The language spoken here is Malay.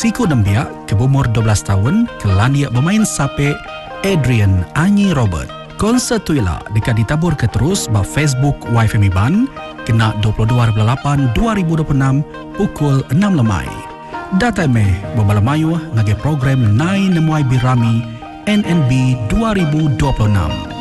Siku Nembia ke umur 12 tahun kelandia bermain sapek Adrian Anyi Robert. Konsert tuila dekat ditabur ke terus ba Facebook YFM Ban kena 22/8/2026 pukul 6 lemai. Data meh bebalamayu ngage program Nai Nemuai Birami NNB 2026.